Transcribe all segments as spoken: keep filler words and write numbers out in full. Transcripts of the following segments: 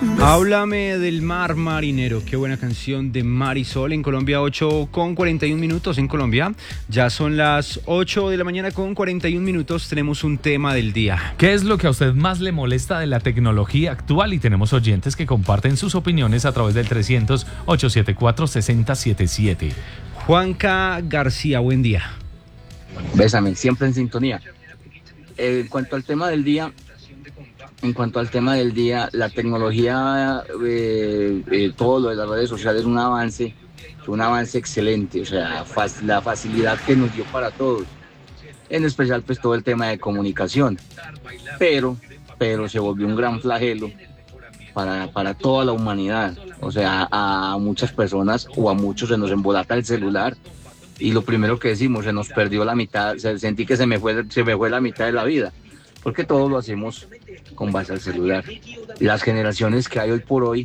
Háblame del mar, marinero. Qué buena canción de Marisol. En Colombia, ocho con cuarenta y un minutos. En Colombia ya son las ocho de la mañana con cuarenta y un minutos. Tenemos un tema del día. ¿Qué es lo que a usted más le molesta de la tecnología actual? Y tenemos oyentes que comparten sus opiniones a través del trescientos, ochocientos setenta y cuatro, sesenta setenta y siete. Juanca García, buen día. Bésame, siempre en sintonía. Eh, en cuanto al tema del día, en cuanto al tema del día, la tecnología, eh, eh, todo lo de las redes sociales es un avance, un avance excelente, o sea, fac- la facilidad que nos dio para todos, en especial pues todo el tema de comunicación, pero, pero se volvió un gran flagelo para, para toda la humanidad, o sea, a muchas personas o a muchos se nos embolata el celular. Y lo primero que decimos, se nos perdió la mitad, se, sentí que se me fue, se me fue la mitad de la vida, porque todo lo hacemos con base al celular. Las generaciones que hay hoy por hoy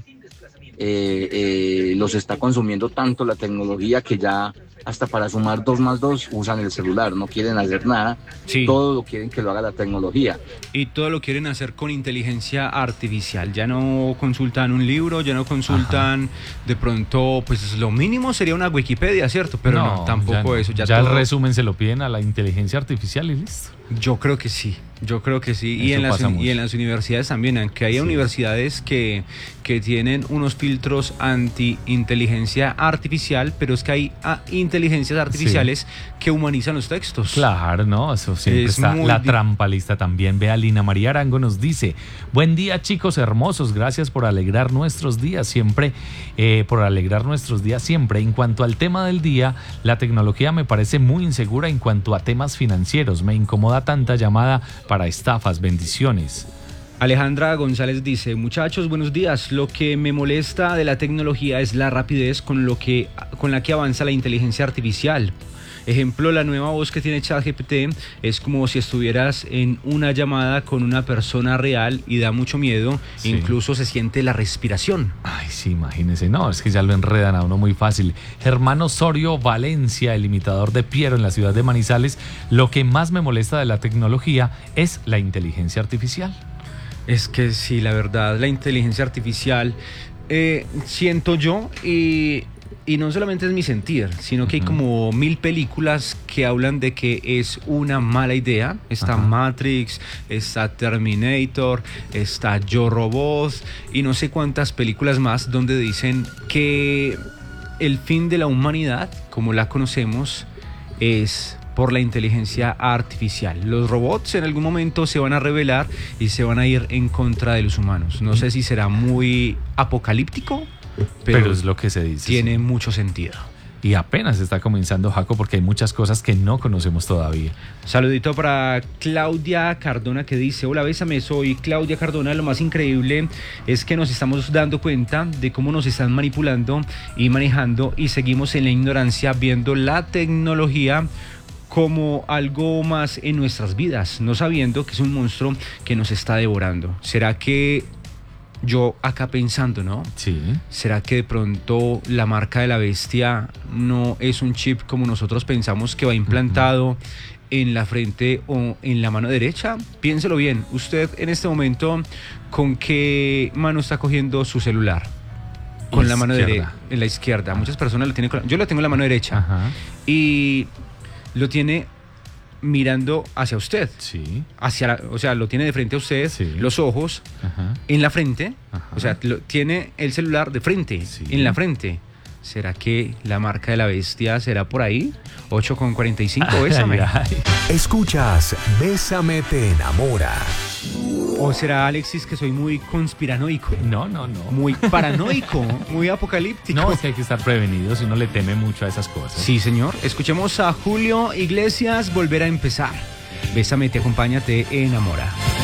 eh, eh, los está consumiendo tanto la tecnología que ya hasta para sumar dos más dos usan el celular, no quieren hacer nada, Sí. todo lo quieren que lo haga la tecnología. Y todo lo quieren hacer con inteligencia artificial. Ya no consultan un libro, ya no consultan. Ajá. De pronto, pues lo mínimo sería una Wikipedia, ¿cierto? Pero no, no tampoco ya, eso. Ya, ya todo... el resumen se lo piden a la inteligencia artificial y listo. Yo creo que sí, yo creo que sí. Y en, las, y en las universidades también, aunque haya sí. universidades que, que tienen unos filtros anti-inteligencia artificial, pero es que hay a, inteligencias artificiales sí. que humanizan los textos. Claro, no, eso siempre es está. La di- trampa lista también. Vea, Lina María Arango nos dice: buen día, chicos hermosos, gracias por alegrar nuestros días siempre, eh, por alegrar nuestros días siempre. En cuanto al tema del día, la tecnología me parece muy insegura en cuanto a temas financieros. Me incomoda tanta llamada para estafas. Bendiciones. Alejandra González dice: muchachos, buenos días. Lo que me molesta de la tecnología es la rapidez con, lo que, con la que avanza la inteligencia artificial. Ejemplo, la nueva voz que tiene ChatGPT es como si estuvieras en una llamada con una persona real y da mucho miedo, sí. Incluso se siente la respiración. Ay, sí, imagínese, no, es que ya lo enredan a uno muy fácil. Germán Osorio Valencia, el imitador de Piero en la ciudad de Manizales: lo que más me molesta de la tecnología es la inteligencia artificial. Es que sí, la verdad, la inteligencia artificial, eh, siento yo, y... Y no solamente es mi sentir, sino que uh-huh. hay como mil películas que hablan de que es una mala idea. Está uh-huh. Matrix, está Terminator, está Yo Robot y no sé cuántas películas más donde dicen que el fin de la humanidad, como la conocemos, es por la inteligencia artificial. Los robots en algún momento se van a rebelar y se van a ir en contra de los humanos. No sé si será muy apocalíptico, Pero, pero es lo que se dice. Tiene sí. mucho sentido. Y apenas está comenzando, Jaco, porque hay muchas cosas que no conocemos todavía. Saludito para Claudia Cardona, que dice: hola, bésame, soy Claudia Cardona. Lo más increíble es que nos estamos dando cuenta de cómo nos están manipulando y manejando, y seguimos en la ignorancia viendo la tecnología como algo más en nuestras vidas, no sabiendo que es un monstruo que nos está devorando. ¿Será que yo acá pensando, ¿no? Sí. ¿Será que de pronto la marca de la bestia no es un chip como nosotros pensamos que va implantado uh-huh. en la frente o en la mano derecha? Piénselo bien. Usted en este momento, ¿con qué mano está cogiendo su celular? Con la mano derecha, en la izquierda. Muchas personas lo tienen con la... Yo lo tengo en la mano derecha. Uh-huh. Y lo tiene mirando hacia usted, sí. hacia la, o sea, lo tiene de frente a usted, sí. los ojos, ajá. en la frente, ajá. o sea, lo, tiene el celular de frente, sí. en la frente. ¿Será que la marca de la bestia será por ahí? ocho con cuarenta y cinco, bésame. Ay, ay. Escuchas Bésame te enamora. ¿O será, Alexis, que soy muy conspiranoico? No, no, no. Muy paranoico, muy apocalíptico. No, es que hay que estar prevenido si uno le teme mucho a esas cosas. Sí, señor. Escuchemos a Julio Iglesias, Volver a empezar. Bésame te acompaña, te enamora.